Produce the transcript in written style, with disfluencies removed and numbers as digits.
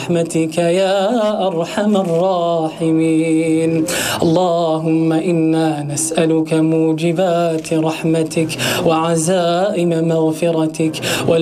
برحمتك يا أرحم الراحمين. اللهم إنا نسألك موجبات رحمتك وعزائم مغفرتك